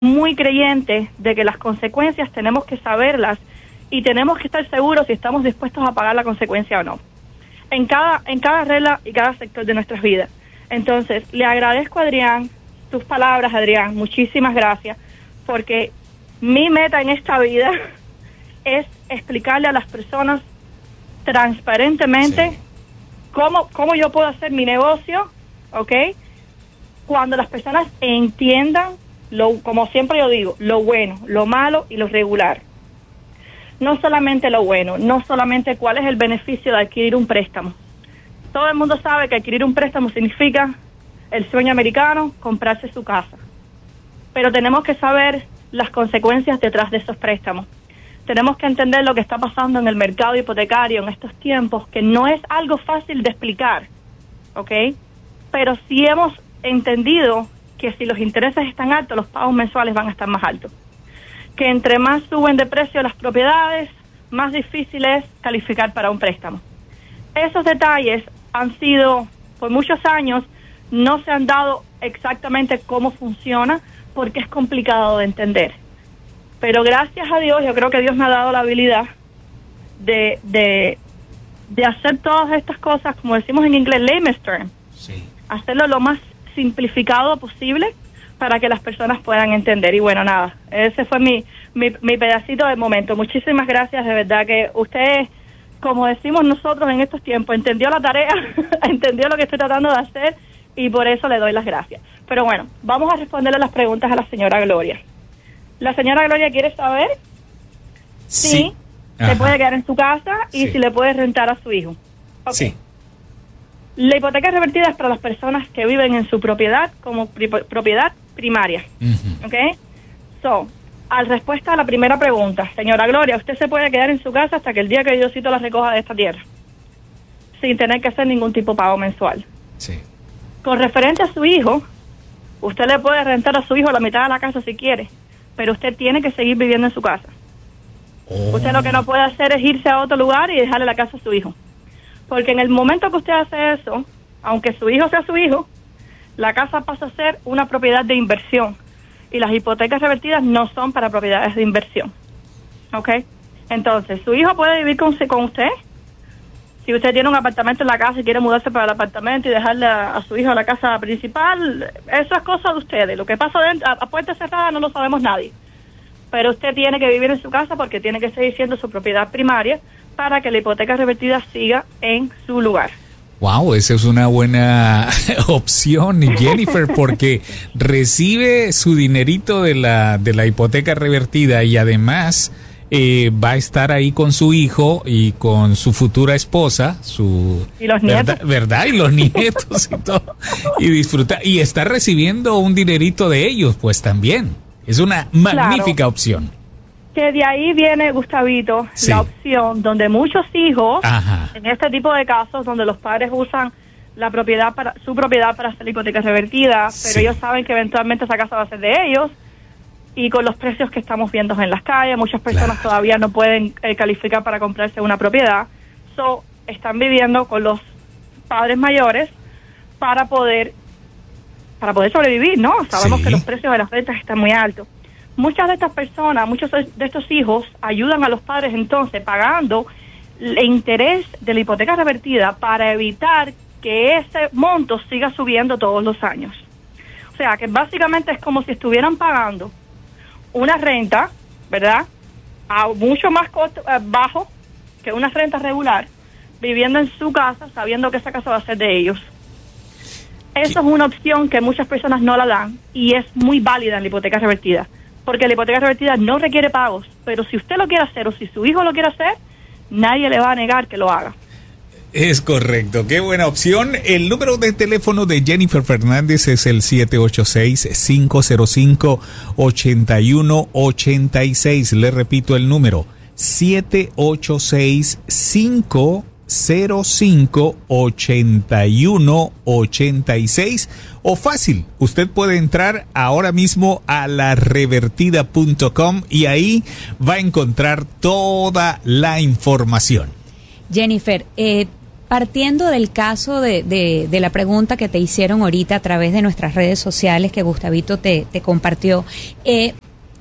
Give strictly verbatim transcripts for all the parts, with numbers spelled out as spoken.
muy creyente de que las consecuencias tenemos que saberlas y tenemos que estar seguros si estamos dispuestos a pagar la consecuencia o no. En cada, en cada regla y cada sector de nuestras vidas. Entonces, le agradezco a Adrián, tus palabras, Adrián, muchísimas gracias, porque mi meta en esta vida es explicarle a las personas transparentemente sí. cómo, cómo yo puedo hacer mi negocio, ¿ok? Cuando las personas entiendan, lo, como siempre yo digo, lo bueno, lo malo y lo regular. No solamente lo bueno, no solamente cuál es el beneficio de adquirir un préstamo. Todo el mundo sabe que adquirir un préstamo significa el sueño americano, comprarse su casa. Pero tenemos que saber las consecuencias detrás de esos préstamos. Tenemos que entender lo que está pasando en el mercado hipotecario en estos tiempos, que no es algo fácil de explicar, ¿ok? Pero sí hemos entendido que si los intereses están altos, los pagos mensuales van a estar más altos. Que entre más suben de precio las propiedades, más difícil es calificar para un préstamo. Esos detalles han sido, por muchos años, no se han dado exactamente cómo funciona, porque es complicado de entender. Pero gracias a Dios, yo creo que Dios me ha dado la habilidad de, de, de hacer todas estas cosas, como decimos en inglés, layman's term. Sí. Hacerlo lo más simplificado posible para que las personas puedan entender. Y bueno, nada, ese fue mi, mi, mi pedacito del momento. Muchísimas gracias, de verdad que usted, como decimos nosotros en estos tiempos, entendió la tarea, entendió lo que estoy tratando de hacer y por eso le doy las gracias. Pero bueno, vamos a responderle las preguntas a la señora Gloria. La señora Gloria quiere saber sí. si se puede quedar en su casa y sí. si le puede rentar a su hijo. Okay. Sí. La hipoteca revertida es para las personas que viven en su propiedad como pri- propiedad primaria. Uh-huh. ¿Ok? So, al respuesta a la primera pregunta, señora Gloria, usted se puede quedar en su casa hasta que el día que Diosito la recoja de esta tierra, sin tener que hacer ningún tipo de pago mensual. Sí. Con referente a su hijo, usted le puede rentar a su hijo la mitad de la casa si quiere, pero usted tiene que seguir viviendo en su casa. Oh. Usted lo que no puede hacer es irse a otro lugar y dejarle la casa a su hijo. Porque en el momento que usted hace eso, aunque su hijo sea su hijo, la casa pasa a ser una propiedad de inversión. Y las hipotecas revertidas no son para propiedades de inversión. ¿Ok? Entonces, su hijo puede vivir con, con usted. Si usted tiene un apartamento en la casa y quiere mudarse para el apartamento y dejarle a, a su hijo la casa principal, eso es cosa de ustedes. Lo que pasa dentro, a, a puerta cerrada no lo sabemos nadie. Pero usted tiene que vivir en su casa porque tiene que seguir siendo su propiedad primaria para que la hipoteca revertida siga en su lugar. Wow, esa es una buena opción, Jennifer, porque recibe su dinerito de la de la hipoteca revertida y además eh, va a estar ahí con su hijo y con su futura esposa, su y los nietos, ¿verdad? ¿verdad? Y los nietos y todo, y disfruta y está recibiendo un dinerito de ellos, pues también es una magnífica claro. opción. Que de ahí viene, Gustavito, sí. la opción donde muchos hijos, Ajá. en este tipo de casos, donde los padres usan la propiedad para su propiedad para hacer la hipoteca revertida, sí. pero ellos saben que eventualmente esa casa va a ser de ellos, y con los precios que estamos viendo en las calles, muchas personas claro. todavía no pueden eh, calificar para comprarse una propiedad, so están viviendo con los padres mayores para poder para poder sobrevivir, ¿no? Sabemos sí. que los precios de las rentas están muy altos. Muchas de estas personas, muchos de estos hijos ayudan a los padres entonces pagando el interés de la hipoteca revertida para evitar que ese monto siga subiendo todos los años. O sea, que básicamente es como si estuvieran pagando una renta, ¿verdad?, a mucho más costo, eh, bajo que una renta regular, viviendo en su casa, sabiendo que esa casa va a ser de ellos. Eso es una opción que muchas personas no la dan y es muy válida en la hipoteca revertida. Porque la hipoteca revertida no requiere pagos, pero si usted lo quiere hacer o si su hijo lo quiere hacer, nadie le va a negar que lo haga. Es correcto, qué buena opción. El número de teléfono de Jennifer Fernández es el siete ocho seis, cinco cero cinco, ocho uno ocho seis. Le repito el número, siete ocho seis, cinco cero cinco, ocho uno ocho seis. O fácil, usted puede entrar ahora mismo a la revertida punto com y ahí va a encontrar toda la información. Jennifer, eh, partiendo del caso de, de, de la pregunta que te hicieron ahorita a través de nuestras redes sociales que Gustavito te, te compartió, eh,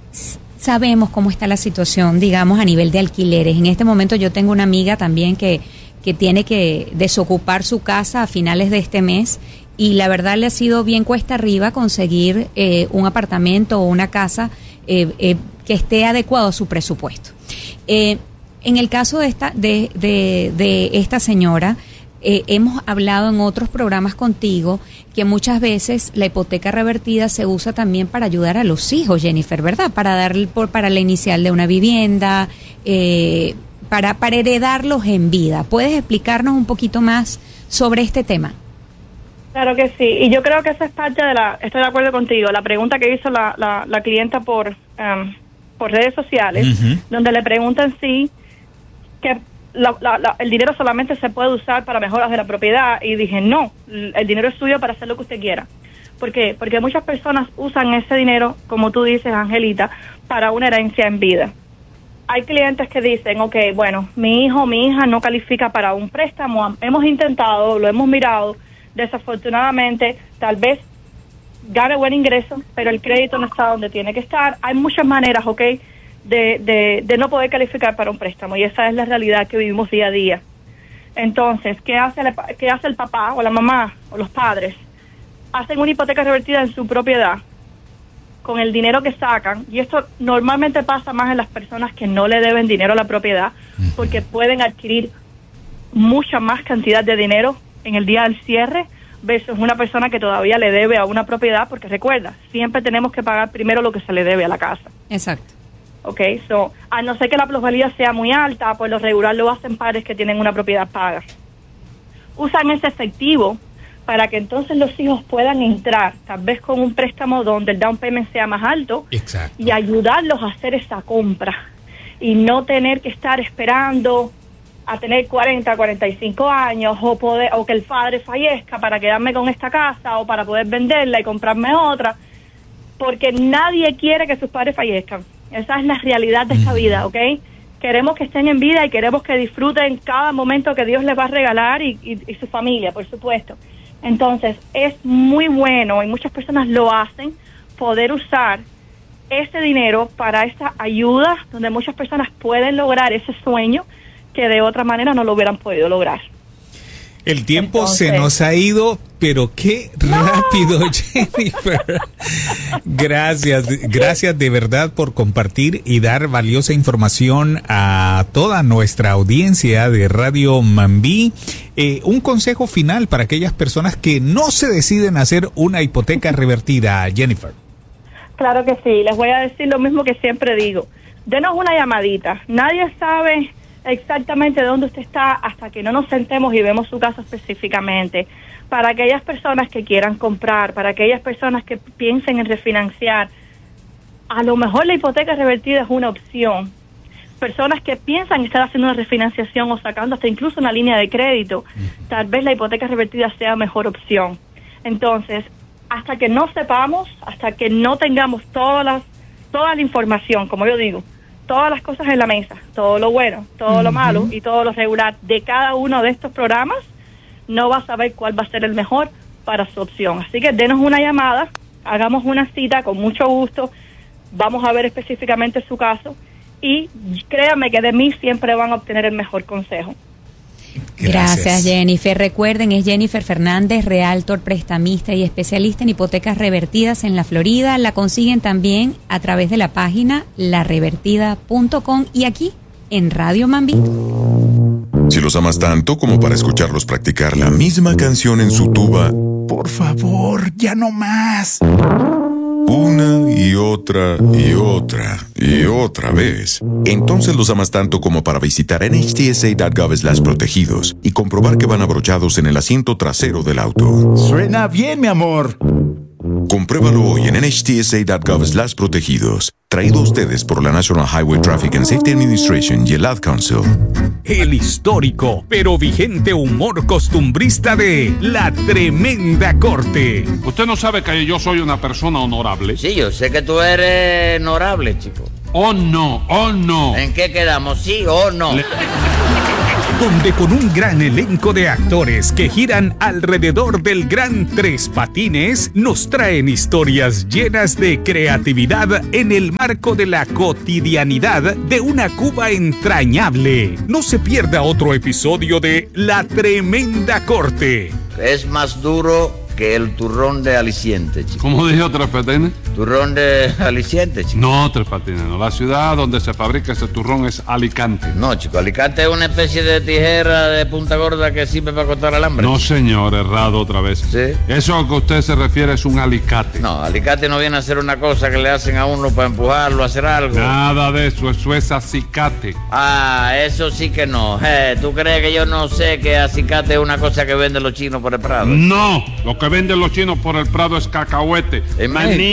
sabemos cómo está la situación, digamos, a nivel de alquileres. En este momento yo tengo una amiga también que, que tiene que desocupar su casa a finales de este mes y la verdad le ha sido bien cuesta arriba conseguir eh, un apartamento o una casa eh, eh, que esté adecuado a su presupuesto. Eh, en el caso de esta, de, de, de esta señora, eh, hemos hablado en otros programas contigo que muchas veces la hipoteca revertida se usa también para ayudar a los hijos, Jennifer, ¿verdad? Para darle por, para la inicial de una vivienda, eh, para, para heredarlos en vida. ¿Puedes explicarnos un poquito más sobre este tema? Claro que sí, y yo creo que esa es parte de la, estoy de acuerdo contigo, la pregunta que hizo la, la, la clienta por, um, por redes sociales, uh-huh. donde le preguntan si que la, la, la, el dinero solamente se puede usar para mejoras de la propiedad, y dije no, el dinero es suyo para hacer lo que usted quiera. ¿Por qué? Porque muchas personas usan ese dinero, como tú dices, Angelita, para una herencia en vida. Hay clientes que dicen, ok, bueno, mi hijo o mi hija no califica para un préstamo, hemos intentado, lo hemos mirado, desafortunadamente, tal vez gane buen ingreso, pero el crédito no está donde tiene que estar. Hay muchas maneras, ¿ok?, de, de, de no poder calificar para un préstamo, y esa es la realidad que vivimos día a día. Entonces, ¿qué hace, el, qué hace el papá o la mamá o los padres? Hacen una hipoteca revertida en su propiedad con el dinero que sacan, y esto normalmente pasa más en las personas que no le deben dinero a la propiedad, porque pueden adquirir mucha más cantidad de dinero en el día del cierre versus una persona que todavía le debe a una propiedad, porque recuerda, siempre tenemos que pagar primero lo que se le debe a la casa. Exacto. Ok, so, a no ser que la plusvalía sea muy alta, pues lo regular lo hacen padres que tienen una propiedad paga. Usan ese efectivo para que entonces los hijos puedan entrar, tal vez con un préstamo donde el down payment sea más alto. Exacto. Y ayudarlos a hacer esa compra y no tener que estar esperando a tener cuarenta, cuarenta y cinco años o poder, o que el padre fallezca para quedarme con esta casa o para poder venderla y comprarme otra, porque nadie quiere que sus padres fallezcan. Esa es la realidad de esta vida, ¿ok? Queremos que estén en vida y queremos que disfruten cada momento que Dios les va a regalar, y, y, y su familia, por supuesto. Entonces, es muy bueno, y muchas personas lo hacen, poder usar ese dinero para esa ayuda, donde muchas personas pueden lograr ese sueño que de otra manera no lo hubieran podido lograr. El tiempo Entonces, se nos ha ido, pero qué rápido, ¡no! Jennifer. Gracias, gracias de verdad por compartir y dar valiosa información a toda nuestra audiencia de Radio Mambí. Eh, un consejo final para aquellas personas que no se deciden hacer una hipoteca revertida, Jennifer. Claro que sí, les voy a decir lo mismo que siempre digo. Denos una llamadita. Nadie sabe exactamente dónde usted está hasta que no nos sentemos y vemos su caso específicamente. Para aquellas personas que quieran comprar, para aquellas personas que piensen en refinanciar, a lo mejor la hipoteca revertida es una opción. Personas que piensan estar haciendo una refinanciación o sacando hasta incluso una línea de crédito, tal vez la hipoteca revertida sea mejor opción. Entonces, hasta que no sepamos, hasta que no tengamos todas las, toda la información, como yo digo, todas las cosas en la mesa, todo lo bueno, todo uh-huh. lo malo y todo lo regular de cada uno de estos programas, no va a saber cuál va a ser el mejor para su opción. Así que denos una llamada, hagamos una cita con mucho gusto, vamos a ver específicamente su caso, y créanme que de mí siempre van a obtener el mejor consejo. Gracias. Gracias, Jennifer. Recuerden, es Jennifer Fernández, realtor, prestamista y especialista en hipotecas revertidas en la Florida. La consiguen también a través de la página la revertida punto com y aquí en Radio Mambí. Si los amas tanto como para escucharlos practicar la misma canción en su tuba, por favor, ya no más. Una y otra y otra y otra vez. Entonces los amas tanto como para visitar N H T S A punto gov slash protegidos y comprobar que van abrochados en el asiento trasero del auto. Suena bien, mi amor. Compruébalo hoy en N H T S A punto gov slash protegidos. Traído a ustedes por la National Highway Traffic and Safety Administration y el Ad Council. El histórico pero vigente humor costumbrista de La Tremenda Corte. ¿Usted no sabe que yo soy una persona honorable? Sí, yo sé que tú eres honorable, chico. Oh, no, oh, no. ¿En qué quedamos? ¿Sí o no? Le... donde con un gran elenco de actores que giran alrededor del Gran Tres Patines, nos traen historias llenas de creatividad en el marco de la cotidianidad de una Cuba entrañable. No se pierda otro episodio de La Tremenda Corte. Es más duro que el turrón de aliciente, chico. ¿Cómo dijo Tres Patines? Turrón de aliciente, chico. No, Tres Patines, no. La ciudad donde se fabrica ese turrón es Alicante. No, chico, Alicante es una especie de tijera de punta gorda que sirve para cortar alambre. No, chico. señor, errado otra vez. ¿Sí? Eso a que usted se refiere es un alicate. No, alicate no viene a ser una cosa que le hacen a uno para empujarlo a hacer algo. Nada de eso, eso es acicate. Ah, eso sí que no. Eh, ¿Tú crees que yo no sé que acicate es una cosa que venden los chinos por el Prado? No, lo que venden los chinos por el Prado es cacahuete. En Maní.